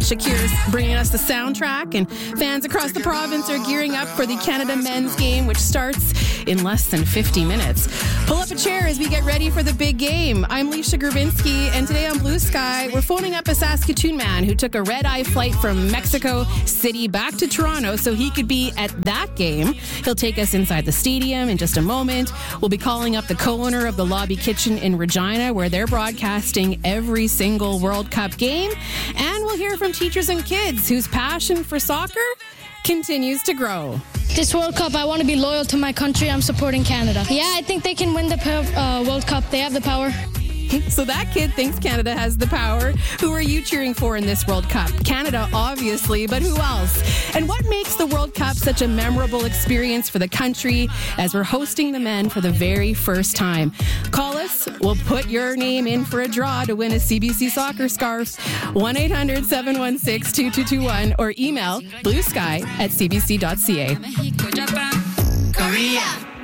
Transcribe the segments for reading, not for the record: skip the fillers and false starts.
Shakir's bringing us the soundtrack, and fans across the province are gearing up for the Canada men's game, which starts in less than 50 minutes. Pull up a chair as we get ready for the big game. I'm Leisha Gerbinsky, and today on Blue Sky, we're phoning up a Saskatoon man who took a red-eye flight from Mexico City back to Toronto so he could be at that game. He'll take us inside the stadium in just a moment. We'll be calling up the co-owner of the Lobby Kitchen in Regina, where they're broadcasting every single World Cup game. And we'll hear from teachers and kids whose passion for soccer continues to grow. This World Cup, I want to be loyal to my country. I'm supporting Canada. Yeah, I think they can win the World Cup. They have the power. So that kid thinks Canada has the power. Who are you cheering for in this World Cup? Canada, obviously, but who else? And what makes the World Cup such a memorable experience for the country as we're hosting the men for the very first time? Call us. We'll put your name in for a draw to win a CBC soccer scarf. 1-800-716-2221 or email bluesky@cbc.ca. Korea.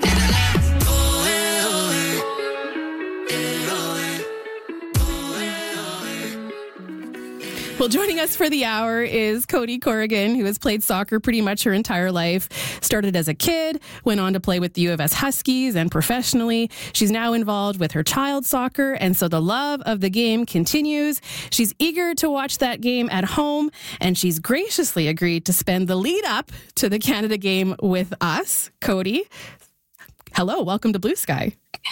Well, joining us for the hour is Cody Corrigan, who has played soccer pretty much her entire life. Started as a kid, went on to play with the U of S Huskies and professionally. She's now involved with her child soccer, and so the love of the game continues. She's eager to watch that game at home, and she's graciously agreed to spend the lead up to the Canada game with us. Cody, hello, welcome to Blue Sky.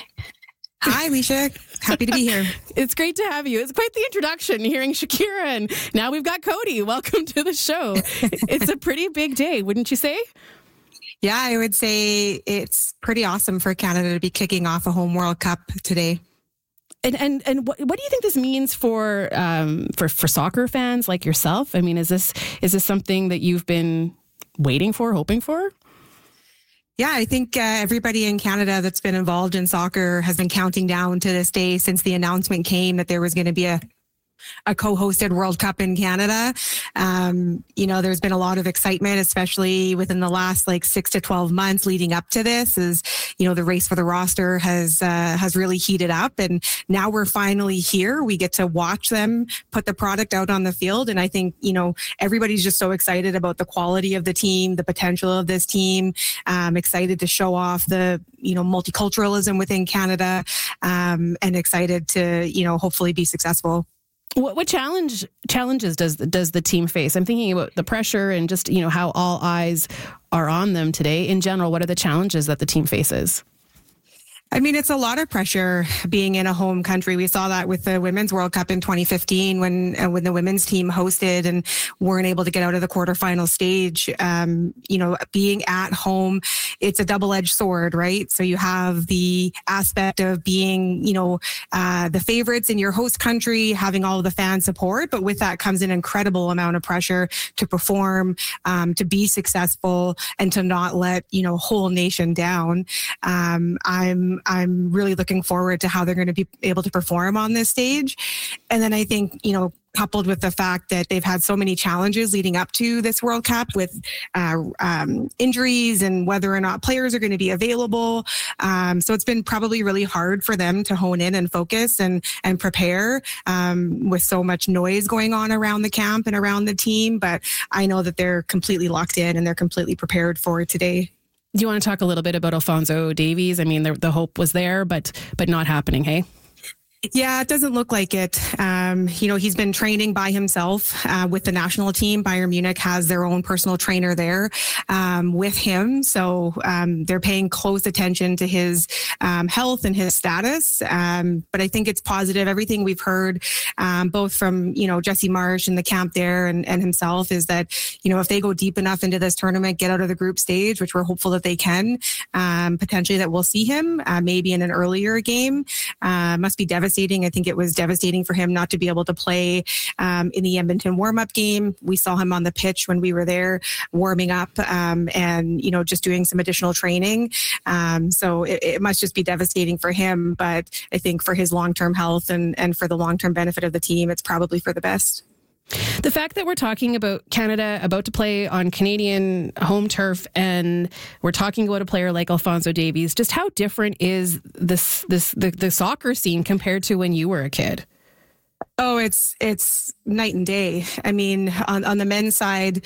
Hi, Leisha. Happy to be here. It's great to have you. It's quite the introduction, hearing Shakira, and now we've got Cody. Welcome to the show. It's a pretty big day, wouldn't you say? Yeah, I would say it's pretty awesome for Canada to be kicking off a home World Cup today. And what do you think this means for soccer fans like yourself? I mean, is this something that you've been waiting for, hoping for? Yeah, I think everybody in Canada that's been involved in soccer has been counting down to this day since the announcement came that there was going to be a co-hosted World Cup in Canada. There's been a lot of excitement, especially within the last 6 to 12 months leading up to this. The race for the roster has really heated up, and now we're finally here. We get to watch them put the product out on the field, and I think everybody's just so excited about the quality of the team, the potential of this team. Excited to show off the multiculturalism within Canada, and excited to hopefully be successful. What challenges does the team face? I'm thinking about the pressure and just, how all eyes are on them today. In general, what are the challenges that the team faces? I mean, it's a lot of pressure being in a home country. We saw that with the Women's World Cup in 2015 when the women's team hosted and weren't able to get out of the quarterfinal stage. Being at home, it's a double-edged sword, right? So you have the aspect of being, the favorites in your host country, having all of the fan support, but with that comes an incredible amount of pressure to perform, to be successful, and to not let, whole nation down. I'm really looking forward to how they're going to be able to perform on this stage. And then I think, coupled with the fact that they've had so many challenges leading up to this World Cup with injuries and whether or not players are going to be available. So it's been probably really hard for them to hone in and focus and prepare with so much noise going on around the camp and around the team. But I know that they're completely locked in and they're completely prepared for today. Do you want to talk a little bit about Alphonso Davies? I mean, the hope was there, but not happening, hey? Yeah, it doesn't look like it. He's been training by himself with the national team. Bayern Munich has their own personal trainer there with him. So they're paying close attention to his health and his status. But I think it's positive. Everything we've heard, both from, Jesse Marsh and the camp there and himself is that, if they go deep enough into this tournament, get out of the group stage, which we're hopeful that they can, potentially that we'll see him maybe in an earlier game. Must be devastating. I think it was devastating for him not to be able to play in the Edmonton warm-up game. We saw him on the pitch when we were there warming up and, just doing some additional training. So it must just be devastating for him. But I think for his long-term health and for the long-term benefit of the team, it's probably for the best. The fact that we're talking about Canada about to play on Canadian home turf and we're talking about a player like Alphonso Davies, just how different is the soccer scene compared to when you were a kid? Oh, it's night and day. I mean, on the men's side,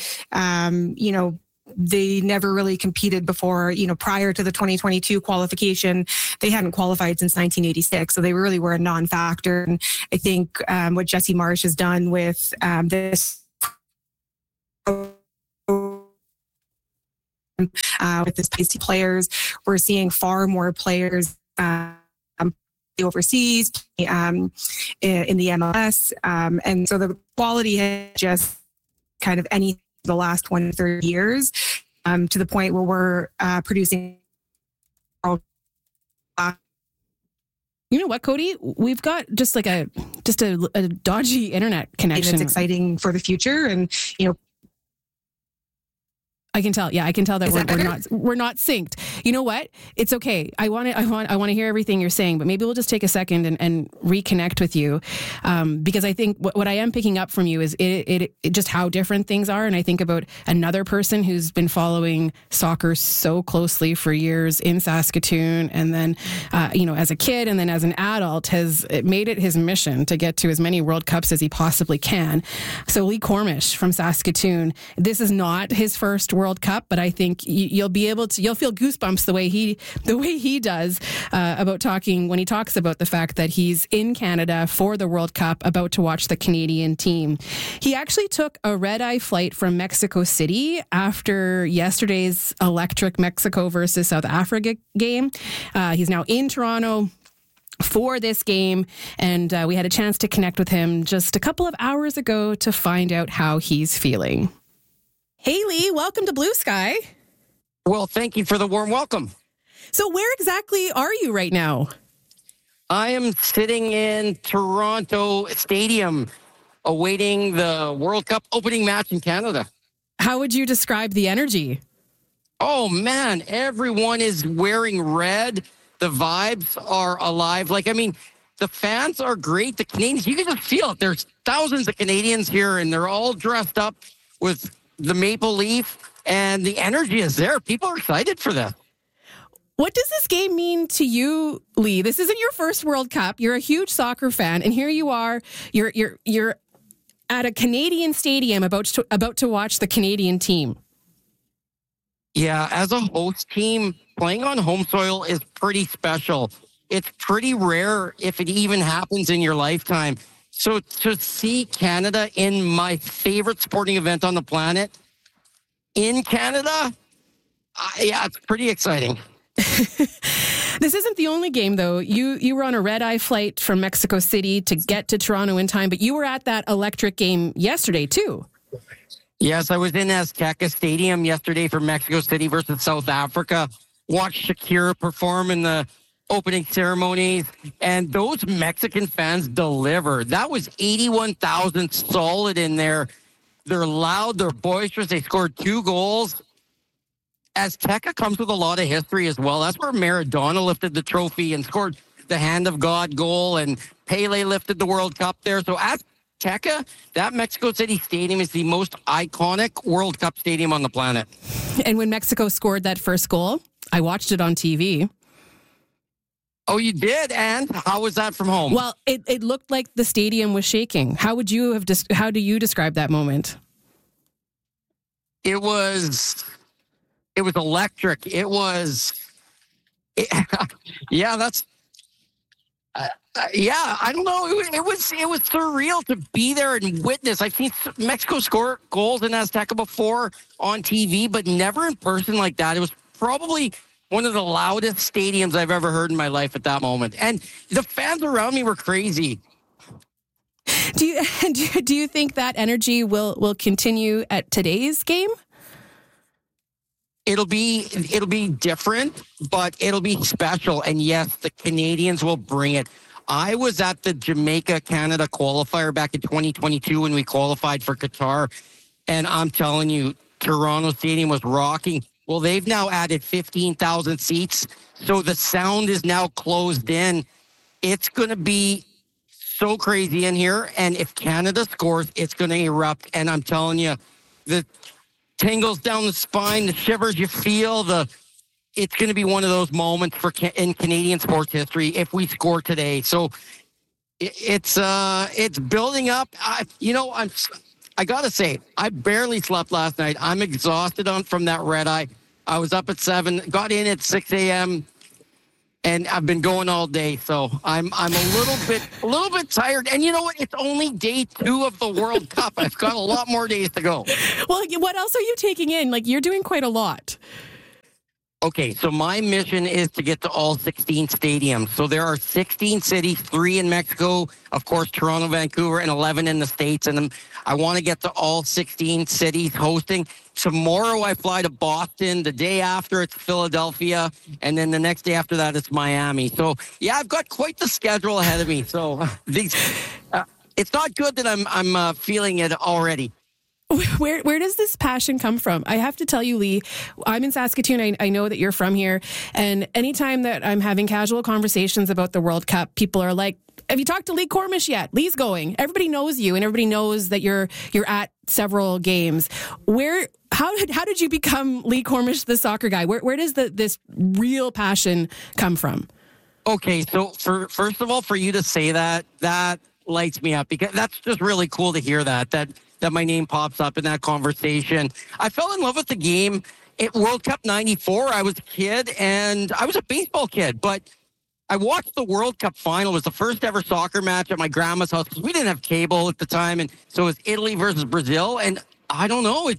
they never really competed before, prior to the 2022 qualification. They hadn't qualified since 1986. So they really were a non-factor. And I think what Jesse Marsh has done with this with this pasty players, we're seeing far more players overseas, in the MLS. And so the quality has just kind of any the last 20, 30 years, to the point where we're producing. You know what, Cody? We've got just a dodgy internet connection. It's exciting for the future, and I can tell. Yeah, I can tell that we're not synced. You know what? It's okay. I want to hear everything you're saying, but maybe we'll just take a second and reconnect with you, because I think what I am picking up from you is it just how different things are. And I think about another person who's been following soccer so closely for years in Saskatoon, and then as a kid and then as an adult has made it his mission to get to as many World Cups as he possibly can. So Lee Cormish from Saskatoon. This is not his first World Cup, but I think you'll feel goosebumps the way he does about talking when he talks about the fact that he's in Canada for the World Cup, about to watch the Canadian team. He actually took a red-eye flight from Mexico City after yesterday's electric Mexico versus South Africa game. He's now in Toronto for this game, and we had a chance to connect with him just a couple of hours ago to find out how he's feeling. Hey, Lee, welcome to Blue Sky. Well, thank you for the warm welcome. So where exactly are you right now? I am sitting in Toronto Stadium awaiting the World Cup opening match in Canada. How would you describe the energy? Oh, man, everyone is wearing red. The vibes are alive. The fans are great. The Canadians, you can just feel it. There's thousands of Canadians here, and they're all dressed up with the maple leaf, and the energy is there. People are excited for this. What does this game mean to you, Lee? This isn't your first World Cup. You're a huge soccer fan, and here you are. You're at a Canadian stadium about to watch the Canadian team. Yeah, as a host team, playing on home soil is pretty special. It's pretty rare if it even happens in your lifetime. So to see Canada in my favorite sporting event on the planet in Canada, it's pretty exciting. This isn't the only game, though. You were on a red-eye flight from Mexico City to get to Toronto in time, but you were at that electric game yesterday, too. Yes, I was in Azteca Stadium yesterday for Mexico City versus South Africa. Watched Shakira perform in the opening ceremonies, and those Mexican fans deliver. That was 81,000 solid in there. They're loud, they're boisterous. They scored 2 goals. Azteca comes with a lot of history as well. That's where Maradona lifted the trophy and scored the Hand of God goal, and Pele lifted the World Cup there. So Azteca, that Mexico City stadium is the most iconic World Cup stadium on the planet. And when Mexico scored that first goal, I watched it on TV. Oh, you did? And how was that from home? Well, it looked like the stadium was shaking. How do you describe that moment? It was electric. Yeah, I don't know. It was surreal to be there and witness. I've seen Mexico score goals in Azteca before on TV, but never in person like that. It was probably one of the loudest stadiums I've ever heard in my life at that moment. And the fans around me were crazy. Do you think that energy will continue at today's game? It'll be different, but it'll be special. And yes, the Canadians will bring it. I was at the Jamaica-Canada qualifier back in 2022 when we qualified for Qatar. And I'm telling you, Toronto Stadium was rocking. Well, they've now added 15,000 seats, so the sound is now closed in. It's going to be so crazy in here, and if Canada scores, it's going to erupt. And I'm telling you, the tingles down the spine, the shivers you feel, it's going to be one of those moments in Canadian sports history if we score today. So It's building up. I gotta say, I barely slept last night. I'm exhausted from that red eye. I was up at 7, got in at 6 a.m. and I've been going all day. So I'm a little bit tired. And you know what? It's only day 2 of the World Cup. I've got a lot more days to go. Well, what else are you taking in? Like, you're doing quite a lot. Okay, so my mission is to get to all 16 stadiums. So there are 16 cities, 3 in Mexico, of course, Toronto, Vancouver, and 11 in the States. And I want to get to all 16 cities hosting. Tomorrow I fly to Boston. The day after it's Philadelphia. And then the next day after that it's Miami. So, yeah, I've got quite the schedule ahead of me. So it's not good that I'm feeling it already. Where does this passion come from? I have to tell you, Lee, I'm in Saskatoon. I know that you're from here. And anytime that I'm having casual conversations about the World Cup, people are like, have you talked to Lee Cormish yet? Lee's going. Everybody knows you and everybody knows that you're at several games. How did you become Lee Cormish, the soccer guy? Where does this real passion come from? Okay, so first of all, for you to say that lights me up, because that's just really cool to hear that my name pops up in that conversation. I fell in love with the game at World Cup 94. I was a kid, and I was a baseball kid, but I watched the World Cup final. It was the first ever soccer match at my grandma's house because we didn't have cable at the time, and so it was Italy versus Brazil, and I don't know,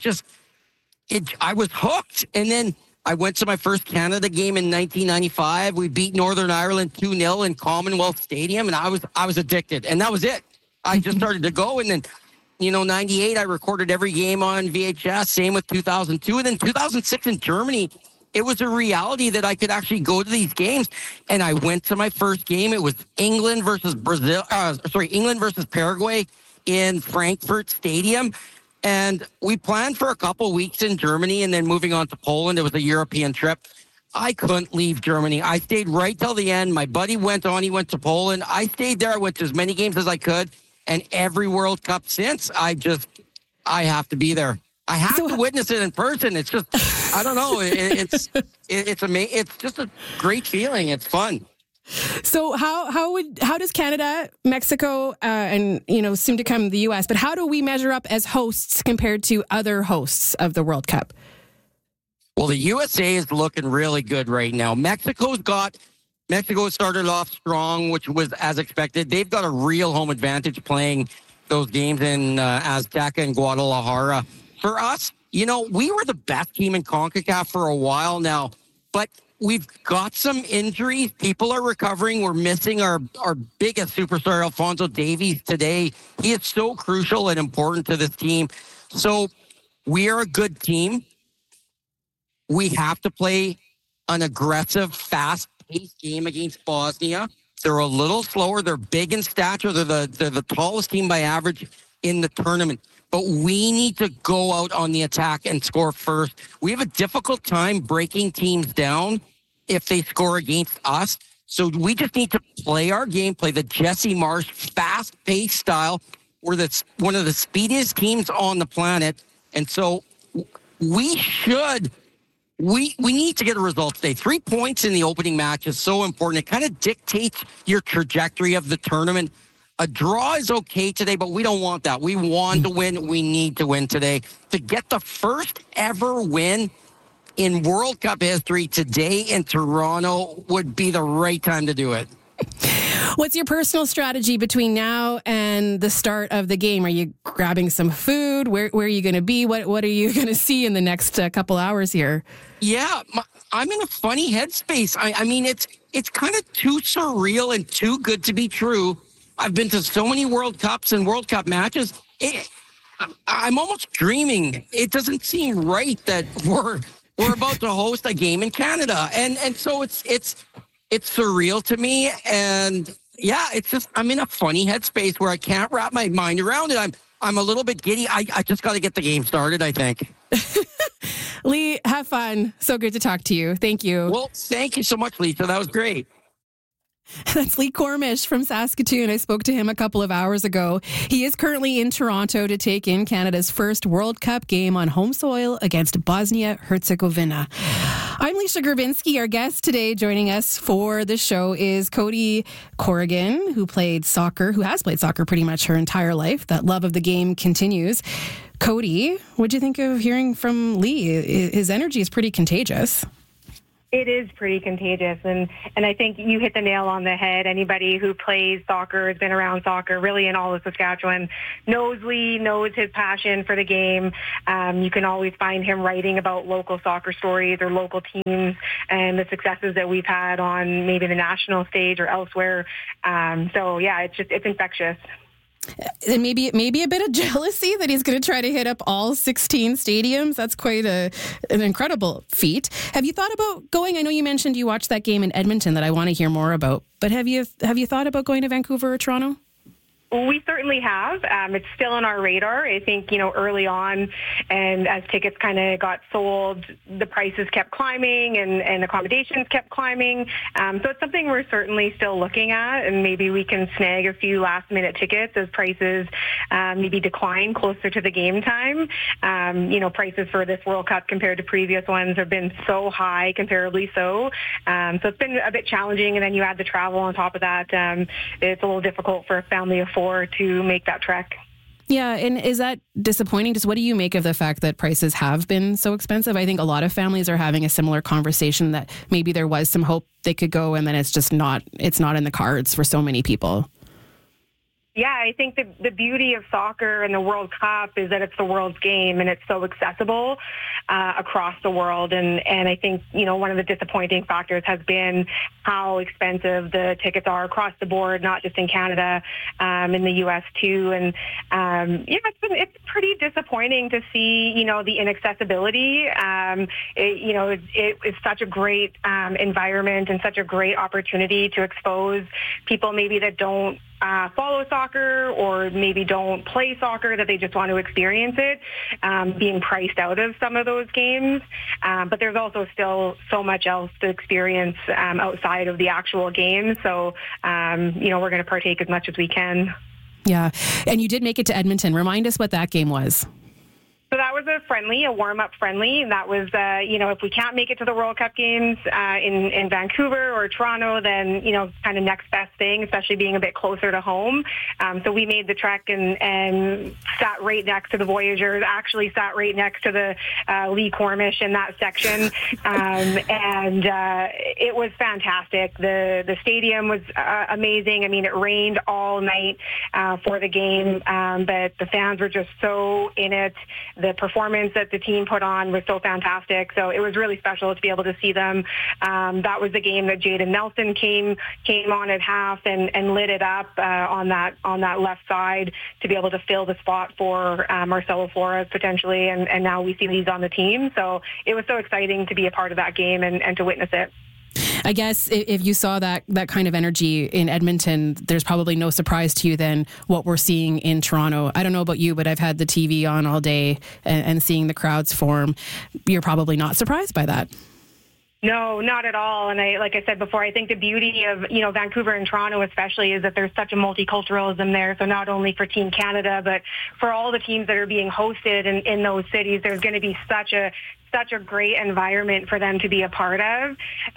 I was hooked. And then I went to my first Canada game in 1995. We beat Northern Ireland 2-0 in Commonwealth Stadium, and I was addicted, and that was it. I just started to go, and then 98, I recorded every game on VHS. Same with 2002. And then 2006 in Germany, it was a reality that I could actually go to these games. And I went to my first game. It was England versus Paraguay in Frankfurt Stadium. And we planned for a couple weeks in Germany and then moving on to Poland. It was a European trip. I couldn't leave Germany. I stayed right till the end. My buddy went on. He went to Poland. I stayed there. I went to as many games as I could. And every World Cup since, I have to be there. I have to witness it in person. It's just, I don't know. It's amazing. It's just a great feeling. It's fun. So how does Canada, Mexico, and soon to come the U.S., but how do we measure up as hosts compared to other hosts of the World Cup? Well, the USA is looking really good right now. Mexico started off strong, which was as expected. They've got a real home advantage playing those games in Azteca and Guadalajara. For us, we were the best team in CONCACAF for a while now, but we've got some injuries. People are recovering. We're missing our biggest superstar, Alphonso Davies, today. He is so crucial and important to this team. So we are a good team. We have to play an aggressive, fast-paced game against Bosnia. They're a little slower. They're big in stature. They're the tallest team by average in the tournament. But we need to go out on the attack and score first. We have a difficult time breaking teams down if they score against us. So we just need to play our game, play the Jesse Marsh fast-paced style. We're one of the speediest teams on the planet. And so we need to get a result today. 3 points in the opening match is so important. It kind of dictates your trajectory of the tournament. A draw is okay today, but we don't want that. We want to win. We need to win today. To get the first ever win in World Cup history today in Toronto would be the right time to do it. What's your personal strategy between now and the start of the game? Are you grabbing some food? Where are you going to be? What are you going to see in the next couple hours here? Yeah, I'm in a funny headspace. I mean, it's kind of too surreal and too good to be true. I've been to so many World Cups and World Cup matches. I'm almost dreaming. It doesn't seem right that we're about to host a game in Canada, and so it's surreal to me. And yeah, it's just I'm in a funny headspace where I can't wrap my mind around it. I'm a little bit giddy. I just got to get the game started, I think. Lee, have fun. So good to talk to you. Thank you. Well, thank you so much, Lisa. That was great. That's Lee Cormish from Saskatoon. I spoke to him a couple of hours ago. He is currently in Toronto to take in Canada's first World Cup game on home soil against Bosnia-Herzegovina. I'm Leisha Gravinsky. Our guest today joining us for the show is Cody Corrigan, who has played soccer pretty much her entire life. That love of the game continues. Cody, what'd you think of hearing from Lee? His energy is pretty contagious. It is pretty contagious, and I think you hit the nail on the head. Anybody who plays soccer, has been around soccer, really in all of Saskatchewan, knows Lee, knows his passion for the game. You can always find him writing about local soccer stories or local teams and the successes that we've had on maybe the national stage or elsewhere. So yeah, it's infectious. And maybe a bit of jealousy that he's going to try to hit up all 16 stadiums. That's quite an incredible feat. Have you thought about going? I know you mentioned you watched that game in Edmonton that I want to hear more about. But have you thought about going to Vancouver or Toronto? We certainly have. It's still on our radar. I think, early on, and as tickets kind of got sold, the prices kept climbing and accommodations kept climbing. So it's something we're certainly still looking at, and maybe we can snag a few last-minute tickets as prices maybe decline closer to the game time. Prices for this World Cup compared to previous ones have been so high, comparably so. So it's been a bit challenging, and then you add the travel on top of that. It's a little difficult for a family of 4 to make that trek. Yeah, and is that disappointing? Just what do you make of the fact that prices have been so expensive? I think a lot of families are having a similar conversation that maybe there was some hope they could go, and then it's not in the cards for so many people. Yeah, I think the beauty of soccer and the World Cup is that it's the world's game and it's so accessible across the world. And I think, one of the disappointing factors has been how expensive the tickets are across the board, not just in Canada, in the U.S. too. And, it's pretty disappointing to see, the inaccessibility. It's such a great environment and such a great opportunity to expose people maybe that don't follow soccer or maybe don't play soccer, that they just want to experience it, being priced out of some of those games. But there's also still so much else to experience outside of the actual game. So, we're going to partake as much as we can. Yeah. And you did make it to Edmonton. Remind us what that game was. So that was a warm-up friendly. And that was, if we can't make it to the World Cup games in Vancouver or Toronto, then, kind of next best thing, especially being a bit closer to home. So we made the trek and sat right next to the Voyageurs, actually sat right next to the Lee Cormish in that section. And it was fantastic. The stadium was amazing. I mean, it rained all night for the game, but the fans were just so in it. The performance that the team put on was so fantastic. So it was really special to be able to see them. That was the game that Jaden Nelson came on at half and lit it up on that left side to be able to fill the spot for Marcelo Flores potentially. And now we see he's on the team. So it was so exciting to be a part of that game and to witness it. I guess if you saw that kind of energy in Edmonton, there's probably no surprise to you then what we're seeing in Toronto. I don't know about you, but I've had the TV on all day and seeing the crowds form. You're probably not surprised by that. No, not at all. And like I said before, I think the beauty of, Vancouver and Toronto especially is that there's such a multiculturalism there. So not only for Team Canada, but for all the teams that are being hosted in those cities, there's going to be such a great environment for them to be a part of.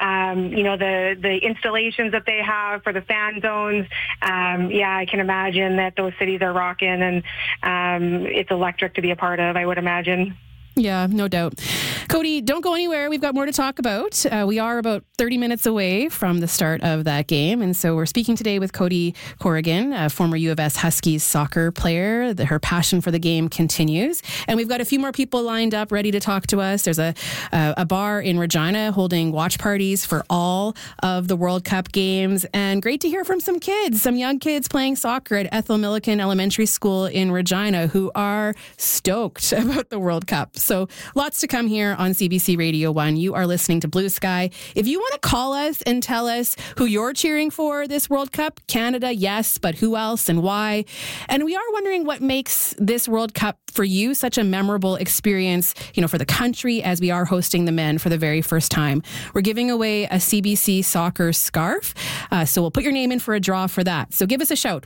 The installations that they have for the fan zones. I can imagine that those cities are rocking, and it's electric to be a part of, I would imagine. Yeah, no doubt. Cody, don't go anywhere. We've got more to talk about. We are about 30 minutes away from the start of that game. And so we're speaking today with Cody Corrigan, a former U of S Huskies soccer player. Her passion for the game continues. And we've got a few more people lined up ready to talk to us. There's a bar in Regina holding watch parties for all of the World Cup games. And great to hear from some young kids playing soccer at Ethel Milliken Elementary School in Regina who are stoked about the World Cup. So lots to come here on CBC Radio 1. You are listening to Blue Sky. If you want to call us and tell us who you're cheering for this World Cup, Canada, yes, but who else and why? And we are wondering what makes this World Cup for you such a memorable experience, for the country as we are hosting the men for the very first time. We're giving away a CBC soccer scarf. So we'll put your name in for a draw for that. So give us a shout,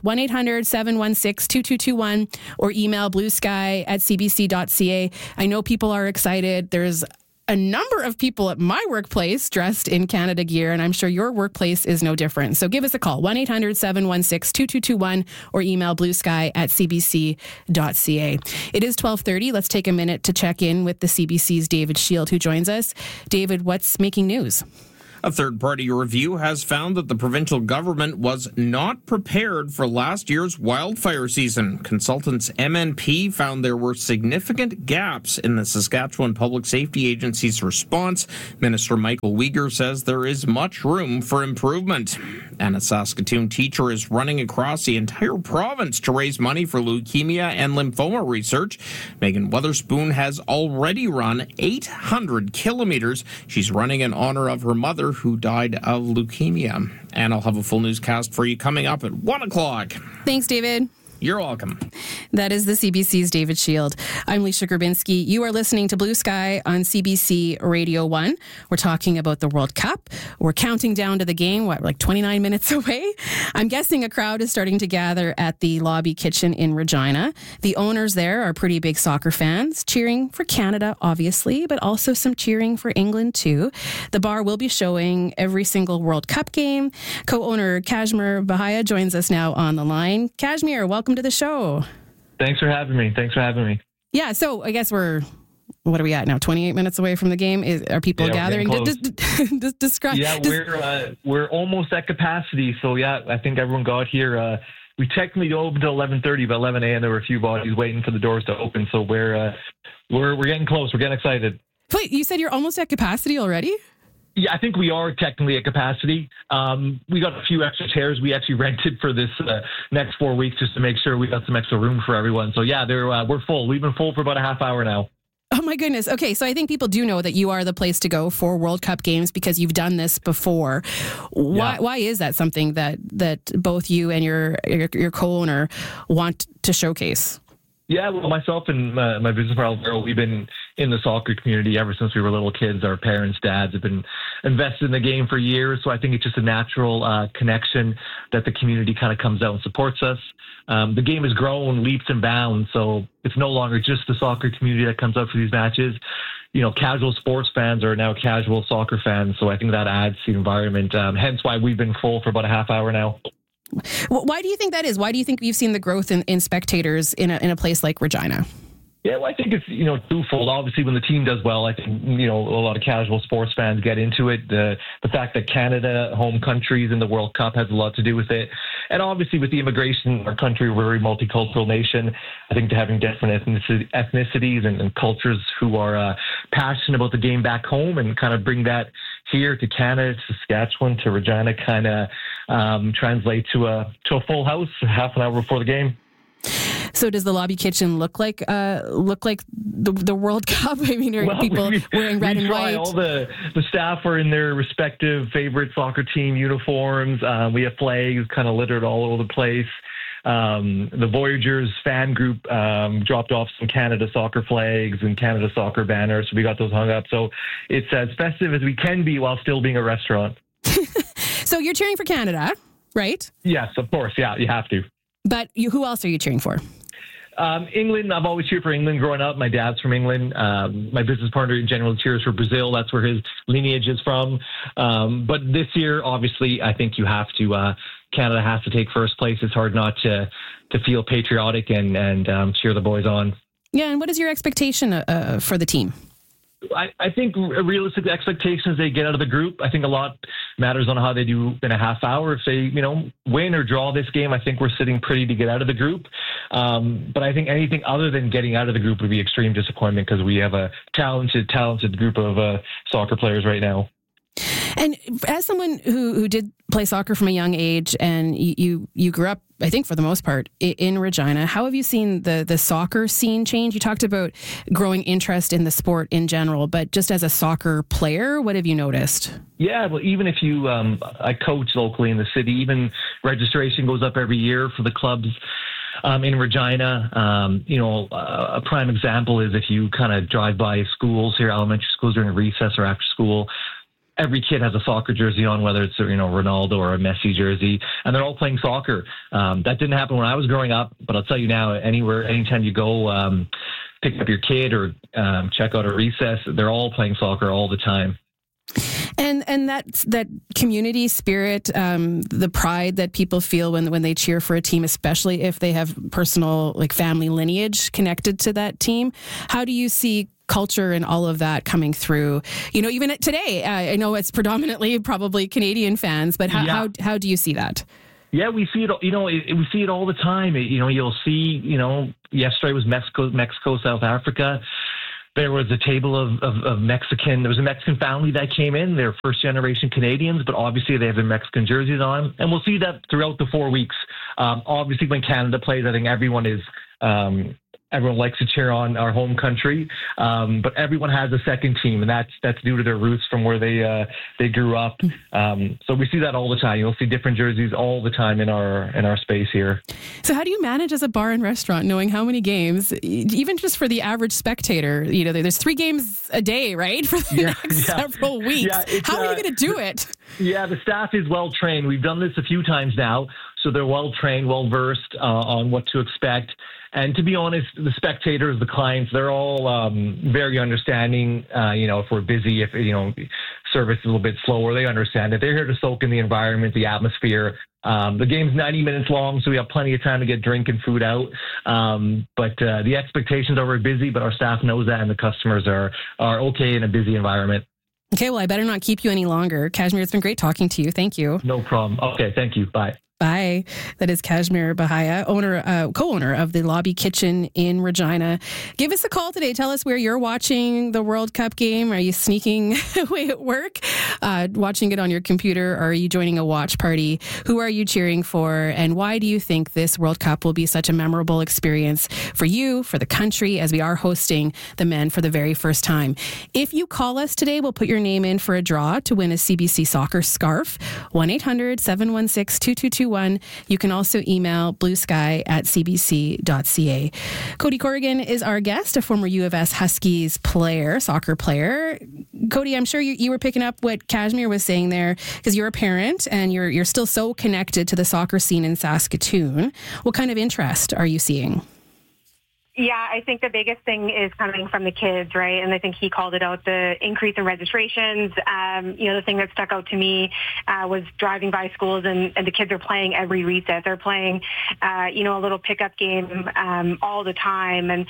1-800-716-2221 or email bluesky@cbc.ca. I know people are excited. There's a number of people at my workplace dressed in Canada gear, and I'm sure your workplace is no different. So give us a call, 1-800-716-2221, or email bluesky@cbc.ca. It is 12:30. Let's take a minute to check in with the CBC's David Shield, who joins us. David, what's making news? A third-party review has found that the provincial government was not prepared for last year's wildfire season. Consultants MNP found there were significant gaps in the Saskatchewan Public Safety Agency's response. Minister Michael Uyghur says there is much room for improvement. And a Saskatoon teacher is running across the entire province to raise money for leukemia and lymphoma research. Megan Weatherspoon has already run 800 kilometers. She's running in honor of her mother, who died of leukemia. And I'll have a full newscast for you coming up at 1 o'clock. Thanks, David. You're welcome. That is the CBC's David Shield. I'm Leisha Grabinski. You are listening to Blue Sky on CBC Radio 1. We're talking about the World Cup. We're counting down to the game, like 29 minutes away? I'm guessing a crowd is starting to gather at the Lobby Kitchen in Regina. The owners there are pretty big soccer fans, cheering for Canada, obviously, but also some cheering for England, too. The bar will be showing every single World Cup game. Co-owner Kashmir Bahaya joins us now on the line. Kashmir, welcome to the show. Thanks for having me. Yeah, so I guess what are we at now? 28 minutes away from the game. Are people gathering? Just describe. Yeah, we're almost at capacity. So yeah, I think everyone got here. We technically opened till 11:30, but 11 a.m. there were a few bodies waiting for the doors to open. So we're getting close. We're getting excited. Wait, you said you're almost at capacity already? Yeah, I think we are technically at capacity. We got a few extra chairs we actually rented for this next 4 weeks just to make sure we got some extra room for everyone. So yeah, we're full. We've been full for about a half hour now. Oh my goodness. Okay, so I think people do know that you are the place to go for World Cup games because you've done this before. Why is that something that both you and your co-owner want to showcase? Yeah, well, myself and my business partner, Daryl, we've been in the soccer community ever since we were little kids. Our parents, dads have been invested in the game for years. So I think it's just a natural connection that the community kind of comes out and supports us. The game has grown leaps and bounds. So it's no longer just the soccer community that comes out for these matches. You know, casual sports fans are now casual soccer fans. So I think that adds to the environment. Hence why we've been full for about a half hour now. Why do you think that is? Why do you think you've seen the growth in spectators in a place like Regina? Yeah, well, I think it's, twofold. Obviously, when the team does well, I think, a lot of casual sports fans get into it. The fact that Canada, home countries in the World Cup, has a lot to do with it. And obviously, with the immigration in our country, we're a very multicultural nation. I think having different ethnicities and cultures who are passionate about the game back home and kind of bring that here to Canada, to Saskatchewan, to Regina, kind of translate to a full house half an hour before the game. So does the Lobby Kitchen look like the World Cup? I mean, are people wearing red and white? All the staff are in their respective favorite soccer team uniforms. We have flags kind of littered all over the place. The Voyageurs fan group dropped off some Canada soccer flags and Canada soccer banners. So we got those hung up. So it's as festive as we can be while still being a restaurant. So you're cheering for Canada, right? Yes, of course. Yeah, you have to. But who else are you cheering for? England. I've always cheered for England growing up. My dad's from England. My business partner generally cheers for Brazil. That's where his lineage is from. But this year, obviously, I think you have to. Canada has to take first place. It's hard not to feel patriotic and cheer the boys on. Yeah, and what is your expectation for the team? I think a realistic expectation is they get out of the group. I think a lot matters on how they do in a half hour. If they, win or draw this game, I think we're sitting pretty to get out of the group. But I think anything other than getting out of the group would be extreme disappointment because we have a talented group of soccer players right now. And as someone who did play soccer from a young age, and you grew up, I think for the most part, in Regina, how have you seen the soccer scene change? You talked about growing interest in the sport in general, but just as a soccer player, what have you noticed? Yeah, well, even if you, I coach locally in the city, even registration goes up every year for the clubs. In Regina, a prime example is if you kind of drive by schools here, elementary schools during recess or after school, every kid has a soccer jersey on, whether it's, Ronaldo or a Messi jersey, and they're all playing soccer. That didn't happen when I was growing up, but I'll tell you now, anytime you go, pick up your kid or check out a recess, they're all playing soccer all the time. And that community spirit, the pride that people feel when they cheer for a team, especially if they have personal, like, family lineage connected to that team. How do you see culture and all of that coming through? Even today, I know it's predominantly probably Canadian fans, but how do you see that? Yeah, we see it. We see it all the time. You'll see. Yesterday was Mexico, South Africa. There was a table of Mexican. There was a Mexican family that came in. They're first-generation Canadians, but obviously they have their Mexican jerseys on. And we'll see that throughout the 4 weeks. Obviously, when Canada plays, I think everyone likes to cheer on our home country, but everyone has a second team, and that's due to their roots from where they grew up. So we see that all the time. You'll see different jerseys all the time in our space here. So how do you manage as a bar and restaurant, knowing how many games, even just for the average spectator? There's 3 games a day, right, for the next several weeks. How are you going to do it? Yeah, the staff is well trained. We've done this a few times now, so they're well trained, well versed on what to expect. And to be honest, the spectators, the clients, they're all very understanding. If we're busy, if service is a little bit slower, they understand it. They're here to soak in the environment, the atmosphere. The game's 90 minutes long, so we have plenty of time to get drink and food out. But the expectations are we're busy, but our staff knows that, and the customers are okay in a busy environment. Okay, well, I better not keep you any longer. Kashmir, it's been great talking to you. Thank you. No problem. Okay, thank you. Bye. Bye. That is Kashmir Bahaya, co-owner of the Lobby Kitchen in Regina. Give us a call today. Tell us where you're watching the World Cup game. Are you sneaking away at work, watching it on your computer, or are you joining a watch party? Who are you cheering for? And why do you think this World Cup will be such a memorable experience for you, for the country, as we are hosting the men for the very first time? If you call us today, we'll put your name in for a draw to win a CBC soccer scarf. 1-800-716-2221. You can also email bluesky@cbc.ca. Cody Corrigan is our guest, a former U of S Huskies soccer player. Cody, I'm sure you were picking up what Kashmir was saying there, because you're a parent and you're still so connected to the soccer scene in Saskatoon. What kind of interest are you seeing? Yeah, I think the biggest thing is coming from the kids, right? And I think he called it out, the increase in registrations. The thing that stuck out to me was driving by schools and the kids are playing every recess. They're playing, a little pickup game all the time. And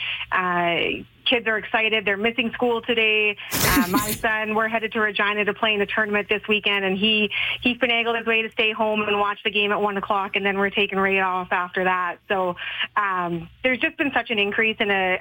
kids are excited. They're missing school today. My son, we're headed to Regina to play in the tournament this weekend, and he finagled his way to stay home and watch the game at 1:00, and then we're taking right off after that. So there's just been such an increase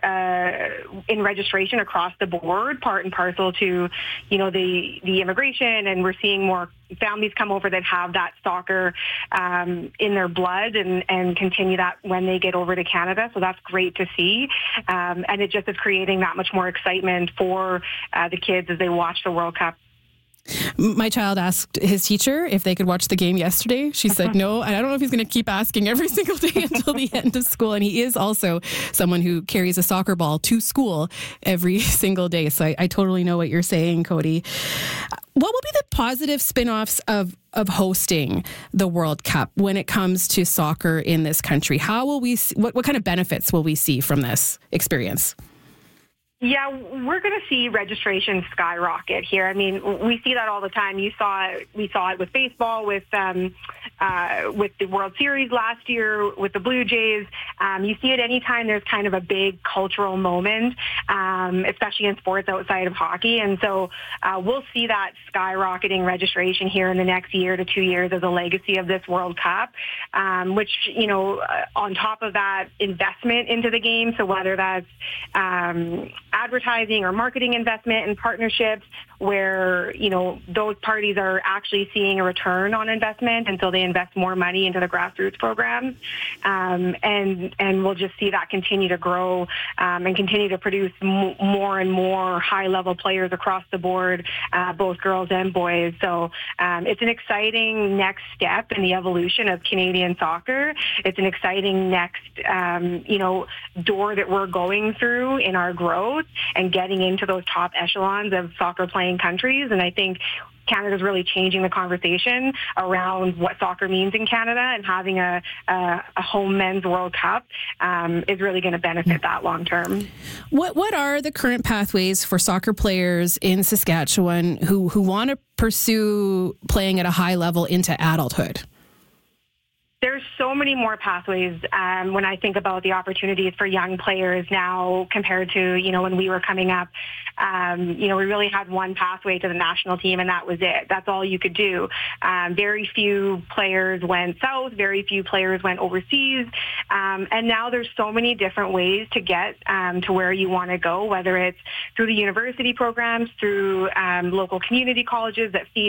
in registration across the board, part and parcel to, the immigration, and we're seeing more families come over that have that soccer in their blood and continue that when they get over to Canada. So that's great to see. And it just is creating that much more excitement for the kids as they watch the World Cup. My child asked his teacher if they could watch the game yesterday. She said no, and I don't know if he's going to keep asking every single day until the end of school. And he is also someone who carries a soccer ball to school every single day. So I totally know what you're saying, Cody. What will be the positive spin-offs of hosting the World Cup when it comes to soccer in this country? How will we? What kind of benefits will we see from this experience? Yeah, we're going to see registration skyrocket here. I mean, we see that all the time. We saw it with baseball, with the World Series last year, with the Blue Jays. You see it anytime there's kind of a big cultural moment, especially in sports outside of hockey. And so we'll see that skyrocketing registration here in the next year to 2 years as a legacy of this World Cup, which, on top of that, investment into the game. So whether that's advertising or marketing investment and partnerships where, those parties are actually seeing a return on investment, and so they invest more money into the grassroots programs. And we'll just see that continue to grow and continue to produce more and more high-level players across the board, both girls and boys. So it's an exciting next step in the evolution of Canadian soccer. It's an exciting next, door that we're going through in our growth and getting into those top echelons of soccer playing countries. And I think Canada's really changing the conversation around what soccer means in Canada, and having a home men's World Cup is really going to benefit that long term. What are the current pathways for soccer players in Saskatchewan who want to pursue playing at a high level into adulthood? There's so many more pathways when I think about the opportunities for young players now compared to, when we were coming up. We really had one pathway to the national team, and that was it. That's all you could do. Very few players went south. Very few players went overseas. And now there's so many different ways to get to where you want to go, whether it's through the university programs, through local community colleges that feed